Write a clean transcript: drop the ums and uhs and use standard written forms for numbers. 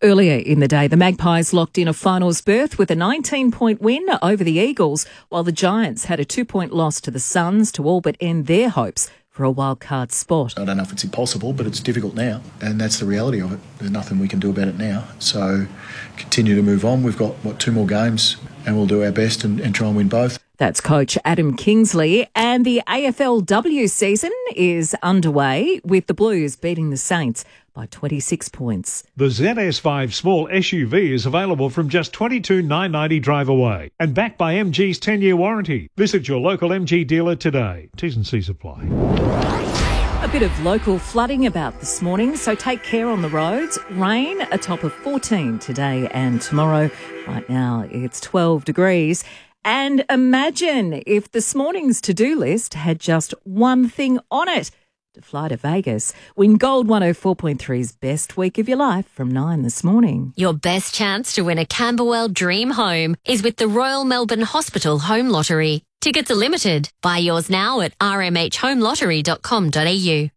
Earlier in the day, the Magpies locked in a finals berth with a 19-point win over the Eagles, while the Giants had a 2-point loss to the Suns to all but end their hopes for a wildcard spot. I don't know if it's impossible, but it's difficult now, and that's the reality of it. There's nothing we can do about it now. So continue to move on. We've got, 2 more games, and we'll do our best and try and win both. That's coach Adam Kingsley, and the AFLW season is underway with the Blues beating the Saints by 26 points. The ZS5 small SUV is available from just $22,990 drive away and backed by MG's 10-year warranty. Visit your local MG dealer today. T's and C's apply. A bit of local flooding about this morning, so take care on the roads. Rain, a top of 14 today and tomorrow. Right now it's 12 degrees. And imagine if this morning's to-do list had just one thing on it: to fly to Vegas. Win Gold 104.3's best week of your life from 9 this morning. Your best chance to win a Camberwell dream home is with the Royal Melbourne Hospital Home Lottery. Tickets are limited. Buy yours now at rmhhomelottery.com.au.